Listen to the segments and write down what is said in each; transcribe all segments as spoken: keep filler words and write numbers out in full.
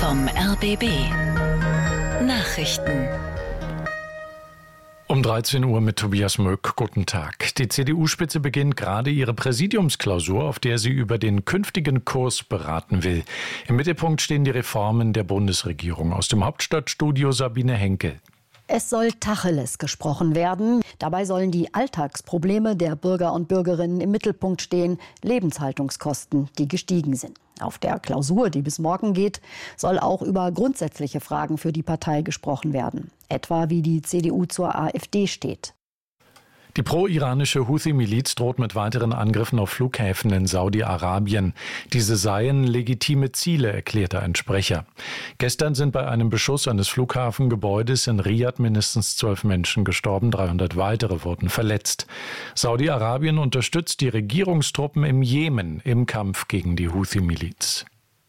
vom R B B. Nachrichten. Um dreizehn Uhr mit Tobias Möck. Guten Tag. Die C D U-Spitze beginnt gerade ihre Präsidiumsklausur, auf der sie über den künftigen Kurs beraten will. Im Mittelpunkt stehen die Reformen der Bundesregierung. Aus dem Hauptstadtstudio Sabine Henkel. Es soll Tacheles gesprochen werden. Dabei sollen die Alltagsprobleme der Bürger und Bürgerinnen im Mittelpunkt stehen. Lebenshaltungskosten, die gestiegen sind. Auf der Klausur, die bis morgen geht, soll auch über grundsätzliche Fragen für die Partei gesprochen werden. Etwa wie die C D U zur AfD steht. Die pro-iranische Houthi-Miliz droht mit weiteren Angriffen auf Flughäfen in Saudi-Arabien. Diese seien legitime Ziele, erklärte ein Sprecher. Gestern sind bei einem Beschuss eines Flughafengebäudes in Riad mindestens zwölf Menschen gestorben, dreihundert weitere wurden verletzt. Saudi-Arabien unterstützt die Regierungstruppen im Jemen im Kampf gegen die Houthi-Miliz.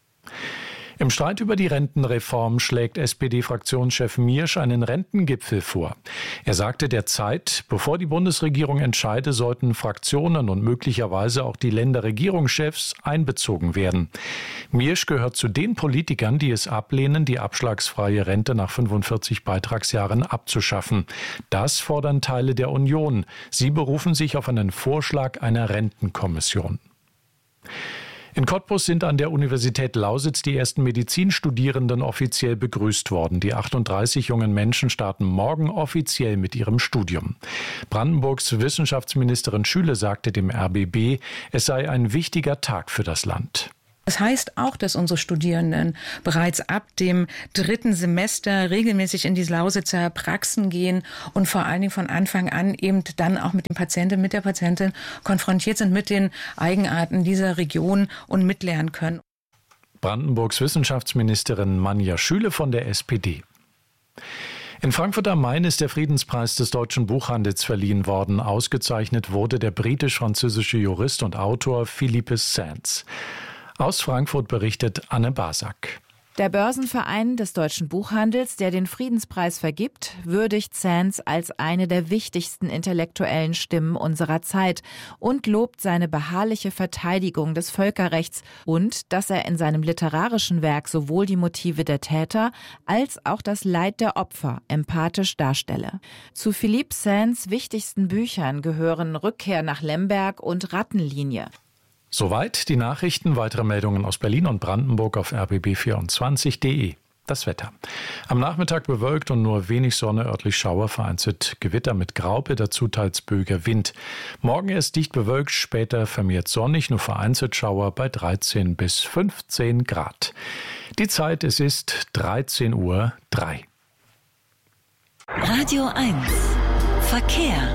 Im Streit über die Rentenreform schlägt S P D-Fraktionschef Miersch einen Rentengipfel vor. Er sagte der Zeit, bevor die Bundesregierung entscheide, sollten Fraktionen und möglicherweise auch die Länderregierungschefs einbezogen werden. Miersch gehört zu den Politikern, die es ablehnen, die abschlagsfreie Rente nach fünfundvierzig Beitragsjahren abzuschaffen. Das fordern Teile der Union. Sie berufen sich auf einen Vorschlag einer Rentenkommission. In Cottbus sind an der Universität Lausitz die ersten Medizinstudierenden offiziell begrüßt worden. Die achtunddreißig jungen Menschen starten morgen offiziell mit ihrem Studium. Brandenburgs Wissenschaftsministerin Schüle sagte dem R B B, es sei ein wichtiger Tag für das Land. Das heißt auch, dass unsere Studierenden bereits ab dem dritten Semester regelmäßig in die Lausitzer Praxen gehen und vor allen Dingen von Anfang an eben dann auch mit dem Patienten, mit der Patientin konfrontiert sind mit den Eigenarten dieser Region und mitlernen können. Brandenburgs Wissenschaftsministerin Manja Schüle von der S P D. In Frankfurt am Main ist der Friedenspreis des deutschen Buchhandels verliehen worden. Ausgezeichnet wurde der britisch-französische Jurist und Autor Philippe Sands. Aus Frankfurt berichtet Anne Basak. Der Börsenverein des deutschen Buchhandels, der den Friedenspreis vergibt, würdigt Sands als eine der wichtigsten intellektuellen Stimmen unserer Zeit und lobt seine beharrliche Verteidigung des Völkerrechts und dass er in seinem literarischen Werk sowohl die Motive der Täter als auch das Leid der Opfer empathisch darstelle. Zu Philippe Sands wichtigsten Büchern gehören Rückkehr nach Lemberg und Rattenlinie. Soweit die Nachrichten. Weitere Meldungen aus Berlin und Brandenburg auf r b b vierundzwanzig punkt de. Das Wetter. Am Nachmittag bewölkt und nur wenig Sonne, örtlich Schauer, vereinzelt Gewitter mit Graupe, dazu teils böiger Wind. Morgen erst dicht bewölkt, später vermehrt sonnig, nur vereinzelt Schauer bei dreizehn bis fünfzehn Grad. Die Zeit, es ist dreizehn Uhr drei. Radio eins. Verkehr.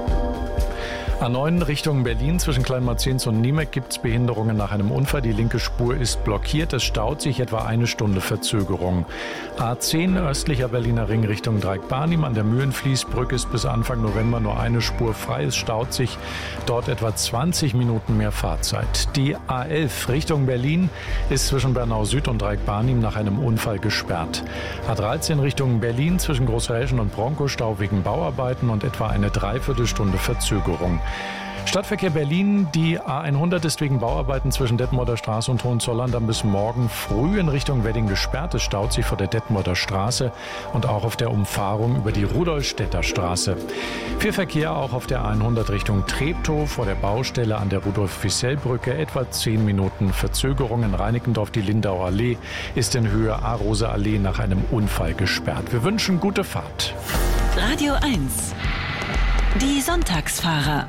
A neun Richtung Berlin zwischen Kleinmarzens und Niemek gibt es Behinderungen nach einem Unfall. Die linke Spur ist blockiert. Es staut sich etwa eine Stunde Verzögerung. A zehn östlicher Berliner Ring Richtung Dreieck-Barnim an der Mühlenfließbrücke ist bis Anfang November nur eine Spur frei. Es staut sich dort etwa zwanzig Minuten mehr Fahrzeit. Die A elf Richtung Berlin ist zwischen Bernau Süd und Dreieck-Barnim nach einem Unfall gesperrt. A dreizehn Richtung Berlin zwischen Großräschen und Bronco-Stau wegen Bauarbeiten und etwa eine Dreiviertelstunde Verzögerung. Stadtverkehr Berlin, die A hundert ist wegen Bauarbeiten zwischen Detmolder Straße und Hohenzollern dann bis morgen früh in Richtung Wedding gesperrt. Es staut sich vor der Detmolder Straße und auch auf der Umfahrung über die Rudolstädter Straße. Viel Verkehr auch auf der A hundert Richtung Treptow vor der Baustelle an der Rudolf-Wissell-Brücke. Etwa zehn Minuten Verzögerung. In Reinickendorf die Lindauer Allee ist in Höhe A-Rose-Allee nach einem Unfall gesperrt. Wir wünschen gute Fahrt. Radio eins. Die Sonntagsfahrer.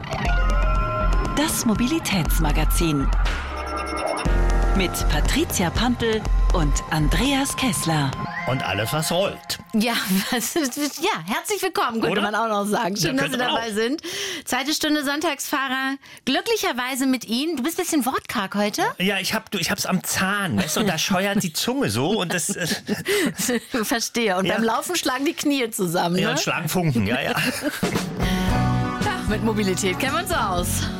Das Mobilitätsmagazin. Mit Patricia Pampel und Andreas Kessler. Und alles, was rollt. Ja, was, ja, herzlich willkommen, könnte Oder? man auch noch sagen. Schön, Ja, dass Sie könnte man dabei auch. sind. Zweite Stunde Sonntagsfahrer. Glücklicherweise mit Ihnen. Du bist ein bisschen wortkarg heute. Ja, ich hab, du, ich hab's am Zahn, weißt du, und da scheuert die Zunge so und das, äh, Verstehe. Und Ja. beim Laufen schlagen die Knie zusammen. ja, Ne? und schlagen Funken, ja, ja. Ja, mit Mobilität kennen wir uns aus.